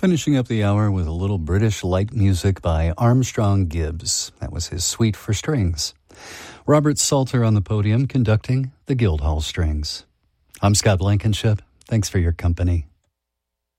Finishing up the hour with a little British light music by Armstrong Gibbs. That was his suite for strings. Robert Salter on the podium conducting the Guildhall Strings. I'm Scott Blankenship. Thanks for your company.